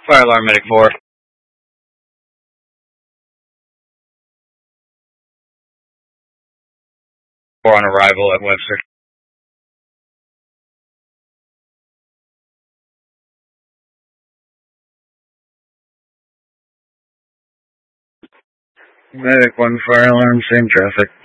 Fire alarm medic 4. 4 on arrival at Webster. Medic 1, fire alarm, same traffic.